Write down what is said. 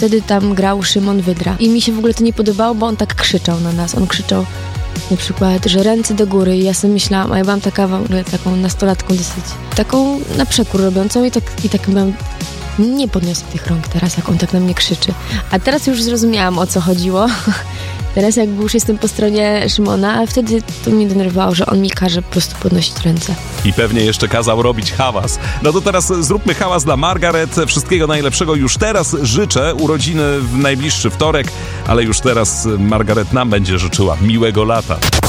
wtedy tam grał Szymon Wydra. I mi się w ogóle to nie podobało, bo on tak krzyczał na nas. On krzyczał na przykład, że ręce do góry. I ja sobie myślałam, a ja byłam taka w ogóle taką nastolatką dosyć, taką na przekór robiącą i tak byłam, nie podniosę tych rąk teraz, jak on tak na mnie krzyczy. A teraz już zrozumiałam, o co chodziło. Teraz jakby już jestem po stronie Szymona, a wtedy to mnie denerwowało, że on mi każe po prostu podnosić ręce. I pewnie jeszcze kazał robić hałas. No to teraz zróbmy hałas dla Margaret. Wszystkiego najlepszego już teraz życzę. Urodziny w najbliższy wtorek, ale już teraz Margaret nam będzie życzyła miłego lata.